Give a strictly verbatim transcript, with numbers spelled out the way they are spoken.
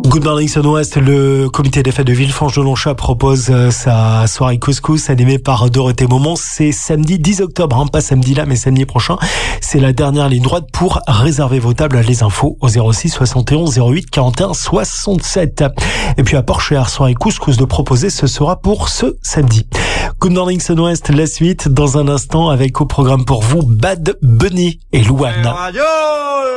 Good Morning Sud-Ouest, le comité des fêtes de Villefranche-de-Longchamp propose euh, sa soirée couscous animée par Dorothée Momont. C'est samedi dix octobre, hein, pas samedi là, mais samedi prochain. C'est la dernière ligne droite pour réserver vos tables. Les infos au zéro six soixante et onze zéro huit quarante et un soixante-sept. Et puis à Porcher, soirée couscous de proposer, ce sera pour ce samedi. Good Morning Sud-Ouest, la suite dans un instant avec au programme pour vous Bad Bunny et Louane.